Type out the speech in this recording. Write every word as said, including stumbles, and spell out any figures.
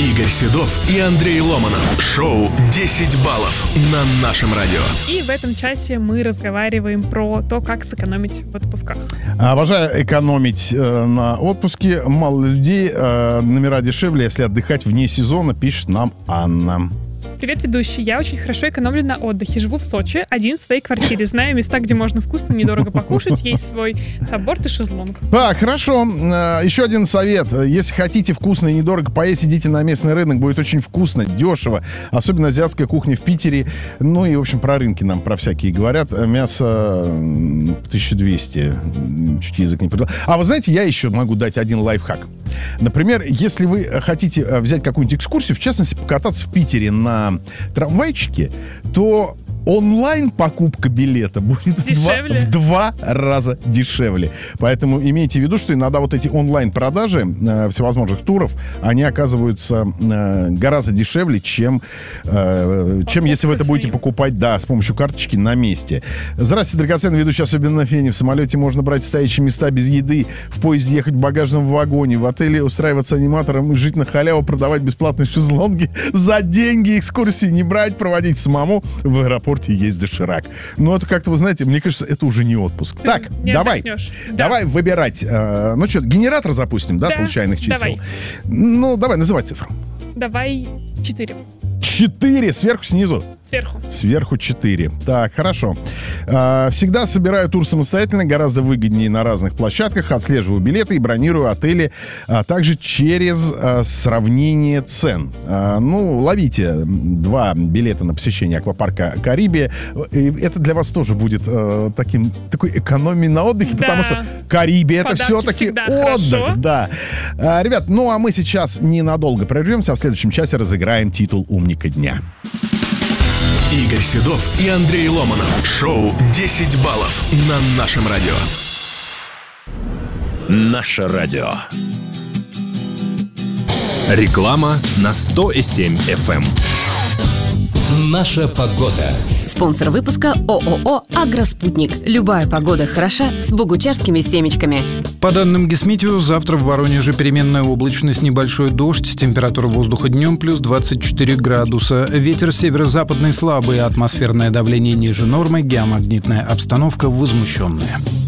Игорь Седов и Андрей Ломанов. Шоу «десять баллов» на нашем радио. И в этом часе мы разговариваем про то, как сэкономить в отпусках. Обожаю экономить э, на отпуске. Мало людей. Э, номера дешевле, если отдыхать вне сезона, пишет нам Анна. Привет, ведущий. Я очень хорошо экономлю на отдыхе. Живу в Сочи, один в своей квартире. Знаю места, где можно вкусно, недорого покушать. Есть свой сабборд и шезлонг. Так, хорошо. Еще один совет. Если хотите вкусно и недорого поесть, идите на местный рынок. Будет очень вкусно, дешево. Особенно азиатская кухня в Питере. Ну и, в общем, про рынки нам про всякие говорят. Мясо тысяча двести. Чуть язык не придал. А вы знаете, я еще могу дать один лайфхак. Например, если вы хотите взять какую-нибудь экскурсию, в частности, покататься в Питере на трамвайчике, то онлайн покупка билета будет в два, в два раза дешевле. Поэтому имейте в виду, что иногда вот эти онлайн-продажи э, всевозможных туров, они оказываются э, гораздо дешевле, чем, э, чем если вы это будете покупать, да, с помощью карточки на месте. Здравствуйте, драгоценный ведущий, особенно на Фене. В самолете можно брать стоящие места без еды, в поезде ехать в багажном вагоне, в отеле устраиваться аниматором и жить на халяву, продавать бесплатные шезлонги за деньги, экскурсии не брать, проводить самому в аэропорт. Есть доширак. Но это как-то, вы знаете, мне кажется, это уже не отпуск. Ты так, давай, да. давай выбирать. Э, ну что, генератор запустим, да, да случайных чисел? Давай. Ну, давай, называй цифру. Давай четыре. Четыре, сверху, снизу? Сверху. Сверху четыре. Так, хорошо. А, всегда собираю тур самостоятельно, гораздо выгоднее на разных площадках, отслеживаю билеты и бронирую отели, а также через а, сравнение цен. А, ну, ловите два билета на посещение аквапарка Карибия. И это для вас тоже будет а, таким, такой экономией на отдыхе, да. Потому что Карибия — это все-таки отдых. Хорошо. Да. А, ребят, ну а мы сейчас ненадолго прервемся, а в следующем часе разыграем титул «Умника дня». Игорь Седов и Андрей Ломанов. Шоу «десять баллов» на нашем радио. Наше радио. Реклама на сто семь эф эм. Наша погода. Спонсор выпуска ООО «Агроспутник». Любая погода хороша с богучарскими семечками. По данным Гисметео, завтра в Воронеже переменная облачность, небольшой дождь, температура воздуха днем плюс двадцать четыре градуса. Ветер северо-западный слабый, атмосферное давление ниже нормы, геомагнитная обстановка возмущенная.